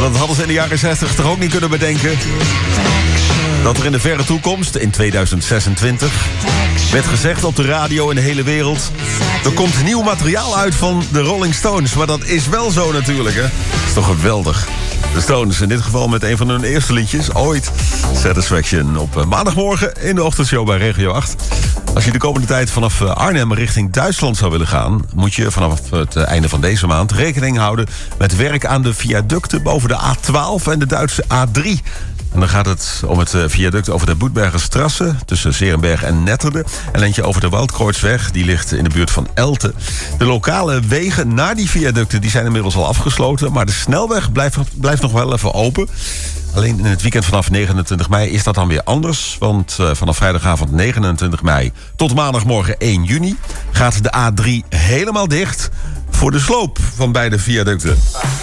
dat hadden ze in de jaren 60 toch ook niet kunnen bedenken. Dat er in de verre toekomst, in 2026... werd gezegd op de radio in de hele wereld... er komt nieuw materiaal uit van de Rolling Stones. Maar dat is wel zo natuurlijk, hè. Dat is toch geweldig. De Stones, in dit geval met een van hun eerste liedjes ooit. Satisfaction op maandagmorgen in de ochtendshow bij Regio 8. Als je de komende tijd vanaf Arnhem richting Duitsland zou willen gaan... moet je vanaf het einde van deze maand rekening houden... met werk aan de viaducten boven de A12 en de Duitse A3... En dan gaat het om het viaduct over de Boetbergerstrasse... tussen Serenberg en Netterde. En eentje over de Waldkreuzweg, die ligt in de buurt van Elten. De lokale wegen naar die viaducten die zijn inmiddels al afgesloten... maar de snelweg blijft nog wel even open. Alleen in het weekend vanaf 29 mei is dat dan weer anders. Want vanaf vrijdagavond 29 mei tot maandagmorgen 1 juni... gaat de A3 helemaal dicht voor de sloop van beide viaducten.